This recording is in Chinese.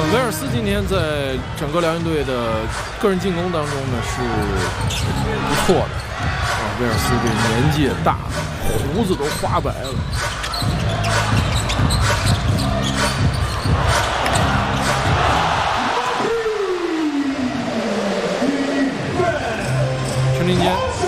威尔斯今天在整个辽宁队的个人进攻当中呢是不错的。威尔斯这年纪也大，胡子都花白了。陈林坚。